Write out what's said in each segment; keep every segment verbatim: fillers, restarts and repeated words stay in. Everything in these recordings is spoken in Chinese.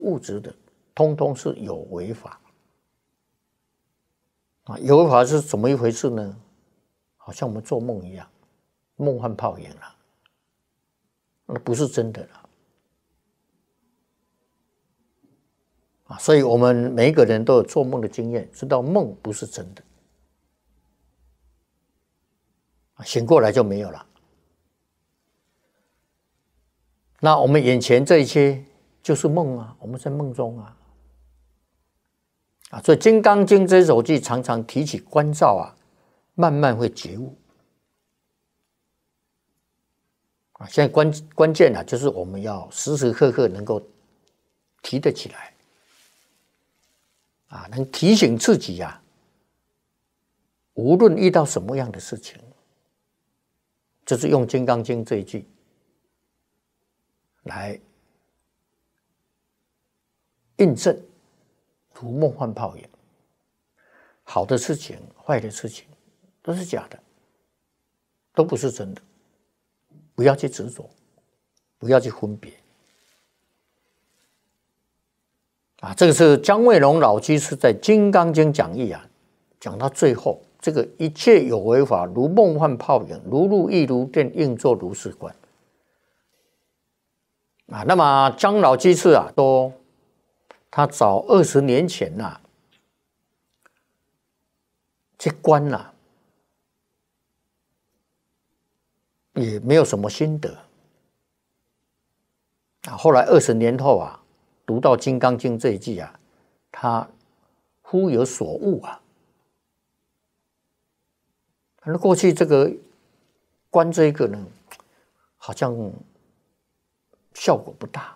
物质的，通通是有为法啊。有为法是怎么一回事呢？好像我们做梦一样，梦幻泡影了，那不是真的了啊。所以我们每一个人都有做梦的经验，知道梦不是真的，醒过来就没有了。那我们眼前这一切就是梦啊，我们在梦中啊，啊，所以《金刚经》这首偈常常提起观照啊，慢慢会觉悟啊。现在关关键啊，就是我们要时时刻刻能够提得起来啊，能提醒自己呀、啊，无论遇到什么样的事情，就是用《金刚经》这一句来印证如梦幻泡影，好的事情、坏的事情都是假的，都不是真的。不要去执着，不要去分别啊！这个是姜惠龙老居士在《金刚经》讲义啊，讲到最后，这个一切有为法，如梦幻泡影，如露亦如电，应作如是观啊。那么姜老居士啊，都他早二十年前呐、啊，去观呐、啊，也没有什么心得啊。后来二十年后啊，读到《金刚经》这一句啊，他忽有所悟啊。那过去这个观这个呢，好像效果不大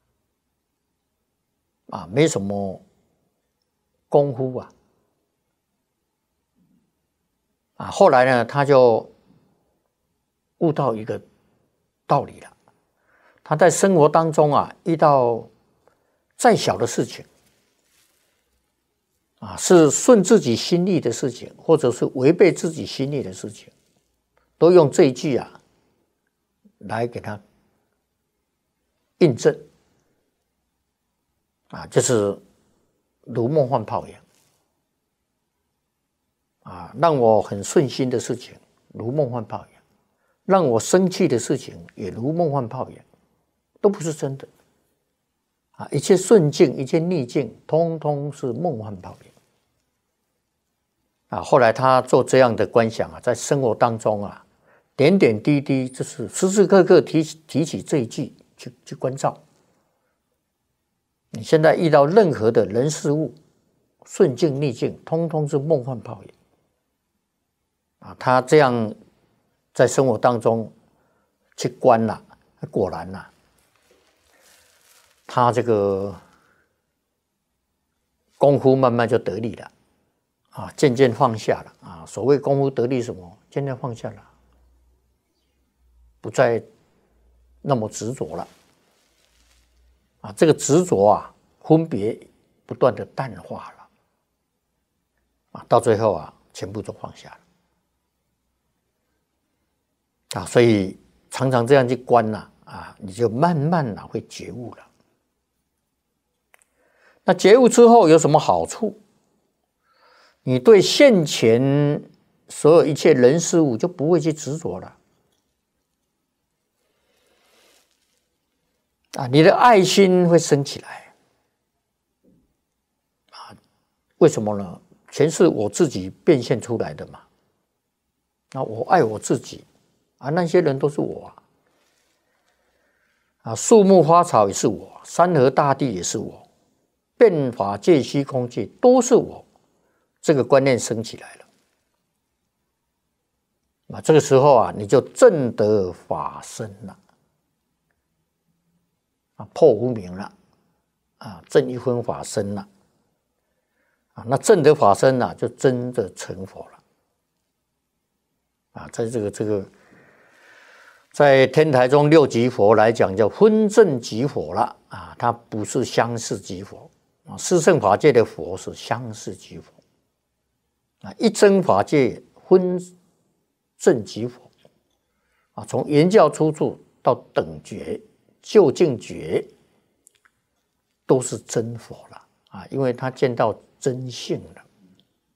啊，没什么功夫啊。啊，后来呢，他就悟到一个道理了。他在生活当中啊，遇到再小的事情啊，是顺自己心意的事情，或者是违背自己心意的事情，都用这一句啊来给他印证啊，就是如梦幻泡影啊，让我很顺心的事情如梦幻泡影，让我生气的事情也如梦幻泡影，都不是真的啊！一切顺境，一切逆境，通通是梦幻泡影啊！后来他做这样的观想啊，在生活当中啊，点点滴滴，就是时时刻刻提提起这一句去去关照。你现在遇到任何的人事物，顺境逆境，通通是梦幻泡影啊！他这样在生活当中去观了、啊，果然呐、啊，他这个功夫慢慢就得力了啊，渐渐放下了啊。所谓功夫得力什么？渐渐放下了，不再那么执着了啊。这个执着啊，分别不断的淡化了啊，到最后啊，全部都放下了啊。所以常常这样去观呐 啊, 啊，你就慢慢啊会觉悟了。那觉悟之后有什么好处？你对现前所有一切人事物就不会去执着了啊，你的爱心会升起来啊？为什么呢？全是我自己变现出来的嘛。啊，我爱我自己啊，那些人都是我啊，啊，树木花草也是我，山河大地也是我，变法界虚空界都是我。这个观念升起来了，啊，这个时候啊，你就证得法身了，啊，破无明了，啊，证一分法身了，啊，那证得法身了，就真的成佛了，啊，在这个这个，在天台中六级佛来讲，叫分证即佛了，啊，它不是相似即佛，啊，四圣法界的佛是相似即佛。啊，一真法界分证即佛啊，从原教出处到等觉、究竟觉， 都是真佛了啊，因为他见到真性了。